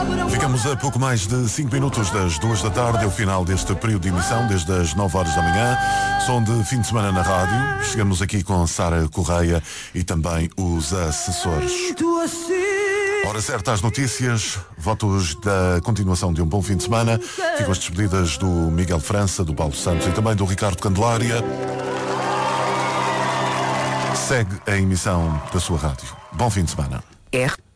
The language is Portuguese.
Ficamos a pouco mais de 5 minutos das 2 da tarde, é o final deste período de emissão, desde as 9 horas da manhã. Som de fim de semana na rádio. Chegamos aqui com Sara Correia e também os assessores. Hora certa às notícias, votos da continuação de um bom fim de semana. Ficam as despedidas do Miguel França, do Paulo Santos e também do Ricardo Candelária. Segue a emissão da sua rádio. Bom fim de semana.